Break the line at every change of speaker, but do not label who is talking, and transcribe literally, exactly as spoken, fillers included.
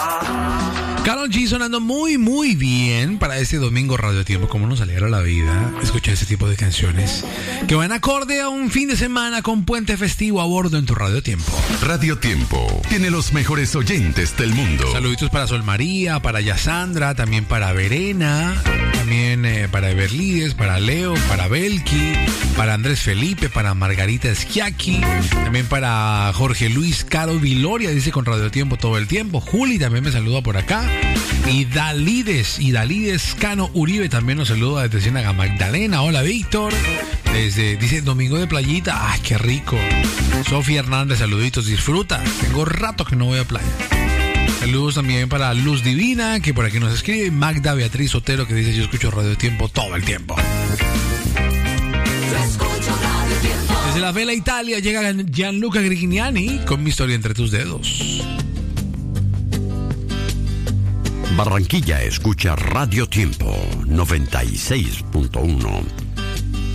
Karol G sonando muy muy bien para este domingo Radio Tiempo. Como nos alegra la vida escuchar este tipo de canciones que van acorde a un fin de semana con puente festivo a bordo en tu Radio Tiempo.
Radio Tiempo tiene los mejores oyentes del mundo.
Saluditos para Sol María, para Yasandra, también para Verena, también eh, para Everlides, para Leo, para Belki, para Andrés Felipe, para Margarita Esquiaki, también para Jorge Luis Caro Viloria, dice con Radio Tiempo todo el tiempo. Juli también me saluda por acá. Y Dalides, y Dalides Cano Uribe también nos saluda desde Ciénaga Magdalena. Hola Víctor. Desde, dice Domingo de Playita. Ay, qué rico. Sofía Hernández, saluditos, disfruta. Tengo rato que no voy a playa. Saludos también para Luz Divina, que por aquí nos escribe. Magda Beatriz Otero, que dice yo escucho Radio Tiempo todo el tiempo. Desde la Vela Italia llega Gianluca Grignani con Mi Historia entre tus dedos.
Barranquilla escucha Radio Tiempo noventa y seis punto uno.